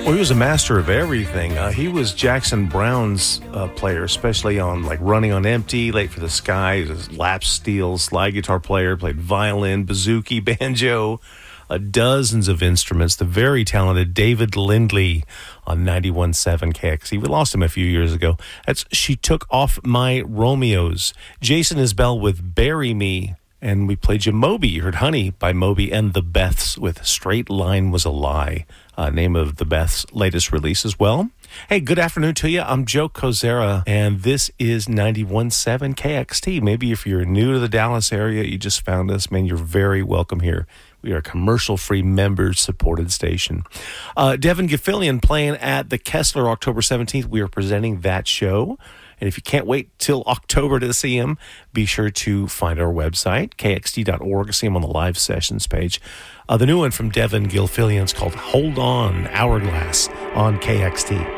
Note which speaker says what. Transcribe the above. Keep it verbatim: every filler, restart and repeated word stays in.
Speaker 1: Well, he was a master of everything. Uh, he was Jackson Browne's uh, player, especially on like Running on Empty, Late for the Sky. He was a lap steel, slide guitar player, played violin, bouzouki, banjo, uh, dozens of instruments. The very talented David Lindley on ninety-one point seven K X T. We lost him a few years ago. That's She Took Off My Romeos. Jason Isbell with Bury Me. And we played you Moby. You heard Honey by Moby and the Beths with Straight Line Was a Lie, uh, name of the Beths' latest release as well. Hey, good afternoon to you. I'm Joe Kozera, and this is ninety-one point seven K X T. Maybe if you're new to the Dallas area, you just found us, man, you're very welcome here. We are a commercial-free, member-supported station. Uh, Devin Gilfillian playing at the Kessler October seventeenth. We are presenting that show. And if you can't wait till October to see him, be sure to find our website, K X T dot org. See him on the live sessions page. Uh, the new one from Devin Gilfillian is called Hold On, Hourglass on K X T.